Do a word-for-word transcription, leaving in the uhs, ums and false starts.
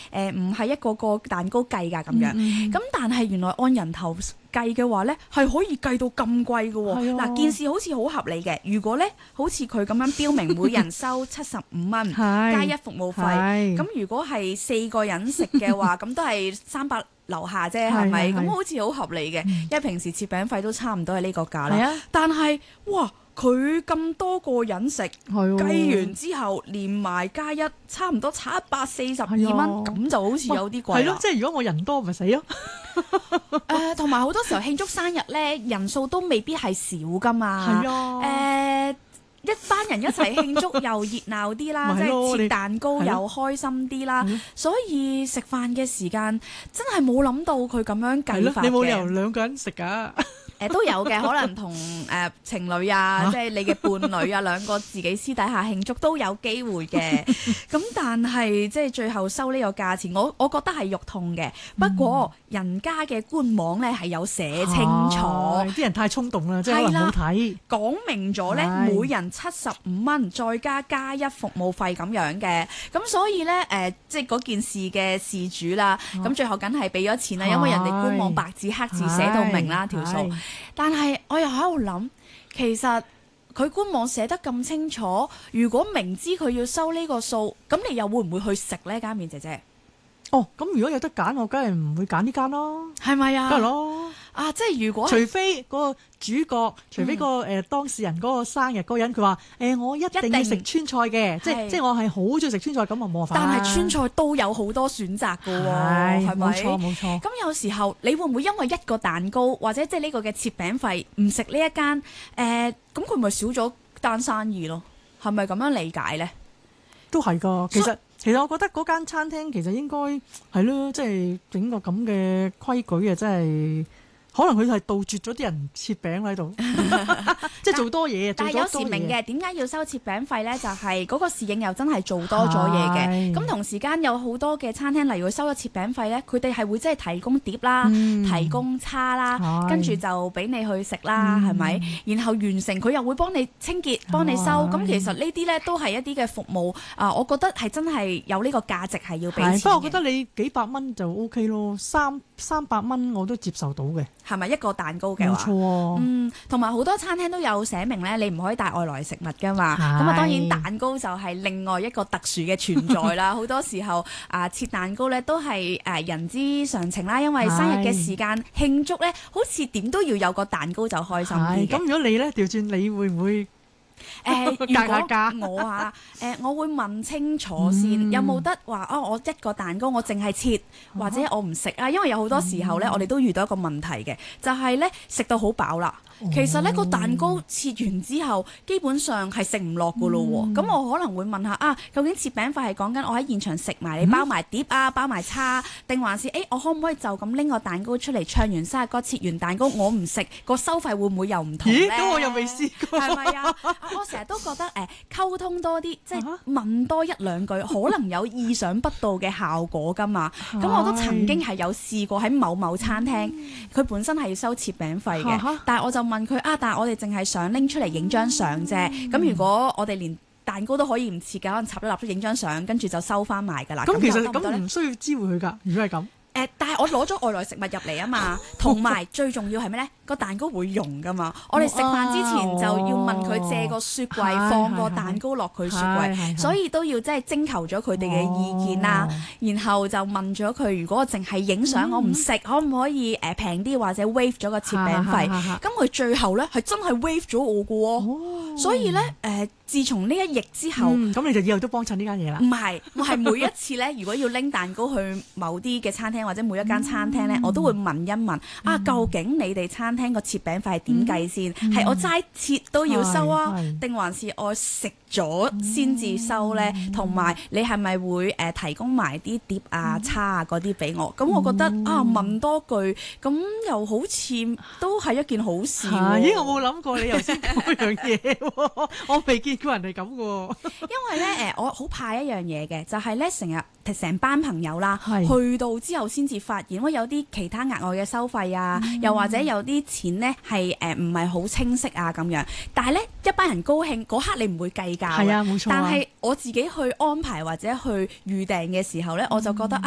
誒唔係一個個蛋糕計㗎咁樣。咁、嗯嗯、但係原來按人頭計嘅話咧，係可以計到咁貴嘅喎。嗱、啊、件事好似好合理嘅。如果咧好似佢咁樣標明每人收七十五蚊加一服務費，咁如果係四個人食嘅話，咁都係三百樓下啫，係咪？咁好似好合理嘅，因為平時切餅費都差唔多係呢個價啦。但係哇！佢咁多個人食，計完之後連埋加一，差唔多七百四十二蚊，咁就好似有啲貴啦。係咯， 即係如果我人多咪死咯。 誒，同埋好多時候慶祝生日咧，人數都未必係少噶嘛。係啊。誒、呃，一班人一齊慶祝又熱鬧啲啦，即係切蛋糕又開心啲啦。所以食飯嘅時間真係冇諗到佢咁樣計法嘅。 你冇理由兩個人食㗎。 誒都有嘅，可能同誒、呃、情侶啊，即係你嘅伴侶啊，兩個自己私底下慶祝都有機會嘅。咁但係即係最後收呢個價錢，我我覺得係肉痛嘅。不過人家嘅官網咧係有寫清楚， 啲人太衝動啦，即係可能冇睇，講明咗咧每人七十五蚊，再加加一服務費咁樣嘅。咁所以咧誒、呃，即係嗰件事嘅事主啦，咁最後梗係俾咗錢啦，因為人哋官網白紙黑字寫到明啦條數。但係我又喺度諗，其實佢官網寫得咁清楚，如果明知佢要收呢個數，咁你又會唔會去食呢間麵姐姐？ 哦，咁如果有得揀，我梗係唔會揀呢間咯， 係咪啊？ 梗係咯。 啊，即係如果除非嗰個主角，除非、嗰個誒、嗯呃、當事人嗰個生日嗰個人，佢話誒我一定要食川菜嘅，即係即係我係好中意食川菜，咁啊冇辦法。 但係川菜都有好多選擇㗎喎，係咪？ 冇錯冇錯。 咁有時候你會唔會因為一個蛋糕或者即係呢個嘅切餅費唔食呢一間誒，咁佢咪少咗單生意咯？係咪咁樣理解咧？ 都係㗎，其實。其實我覺得嗰間餐廳其實應該係咯，即係整個咁嘅規矩啊，真係可能佢係杜絕咗啲人切餅喺度，即係做多嘢。 但係有時明嘅，點解要收切餅費咧？就係、是、嗰個侍應又真係做多咗嘢嘅。咁同時間有好多嘅餐廳，例如佢收咗切餅費咧，佢哋係會即係提供碟啦、嗯、提供叉啦，跟住就俾你去食啦，係、嗯、咪？然後完成佢又會幫你清潔、幫你收。咁其實呢啲咧都係一啲嘅服務啊，我覺得係真係有呢個價值係要俾錢嘅。 不過我覺得你幾百蚊就 O K 咯，三三百蚊我都接受到嘅。 係咪一個蛋糕嘅話？ 冇錯、啊。 嗯，同埋好多餐廳都有寫明咧，你唔可以帶外來食物㗎嘛。咁啊，當然蛋糕就係另外一個特殊嘅存在啦。好多時候啊，切蛋糕咧都係誒人之常情啦，因為生日嘅時間慶祝咧，好似點都要有個蛋糕就開心啲嘅。 咁如果你咧調轉，你會唔會？ 誒、呃，如果我啊，誒、呃，我會問清楚先，嗯、有冇得話哦？我一個蛋糕我淨係切，或者我唔食啊？因為有好多時候咧、嗯，我哋都遇到一個問題嘅，就係咧食到好飽啦。其實呢個蛋糕切完之後，基本上係食唔落噶咯喎。咁、嗯、我可能會問下啊，究竟切餅費係講緊我喺現場食埋，你包埋碟啊，包埋叉，定還是誒、欸、我可唔可以就咁拎個蛋糕出嚟唱完生日歌，切完蛋糕我唔食，個收費會唔會又唔同咧？ 咁我又未試過， 係咪啊？我成日都覺得誒溝通多啲，即係問多一兩句，可能有意想不到嘅效果噶嘛。咁我都曾經係有試過喺某某餐廳，佢本身係要收切餅費嘅，但係我就問佢啊，但係我哋淨係想拎出嚟影張相啫。咁、嗯、如果我哋連蛋糕都可以唔切嘅，可能插咗蠟燭影張相，跟住就收翻埋㗎啦。咁其實咁唔需要知會佢㗎。如果係咁， 誒，但係我攞咗外來食物入嚟啊嘛，同埋最重要係咩咧？個蛋糕會溶㗎嘛。我哋食飯之前就要問佢借個雪櫃、哦、放個蛋糕落佢雪櫃，所以都要即係徵求咗佢哋嘅意見啦、哦。然後就問咗佢，如果我淨係影相，我唔食，可唔可以誒平啲或者 waive 咗個切餅費？咁佢最後咧係真係 waive 咗我㗎喎、哦。所以咧誒、呃，自從呢一役之後，咁、 嗯、你就以後都幫襯呢間嘢啦。 唔係，我係每一次咧，如果要拎蛋糕去某啲嘅餐廳或者每一間餐廳咧、嗯，我都會問一問、嗯、啊，究竟你哋餐廳個切餅費係點計先？係、嗯、我齋切都要收啊，定還是我食咗先至收咧？同、嗯、埋你係咪會誒提供埋啲碟啊、叉啊嗰啲俾我？咁、嗯、我覺得啊，問多句咁又好似都係一件好事喎、啊。 咦，我冇諗過你頭先講樣嘢喎，我未見過人哋咁嘅喎。 因為咧誒，我好怕一樣嘢嘅，就係咧成日成班朋友啦，去到之後先至發現，喂有啲其他額外嘅收費啊，嗯、又或者有啲錢咧係誒唔係好清晰啊咁樣。但係咧一班人高興嗰刻，你唔會計較。係啊，冇錯。但係我自己去安排或者去預訂嘅時候咧、嗯，我就覺得